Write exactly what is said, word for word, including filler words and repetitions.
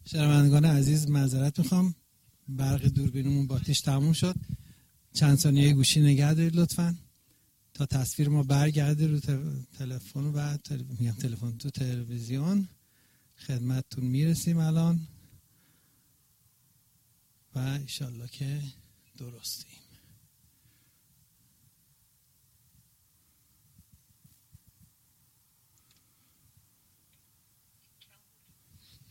شنوندگان عزیز معذرت میخوام، برق دوربینمون باتیش تموم شد. چند ثانیه گوشی نگه دارید لطفاً تا تصویر ما برگرده رو تلفن و تل... میگم تلفن تو تلویزیون. خدمتتون میرسیم الان و انشالله که درستیم.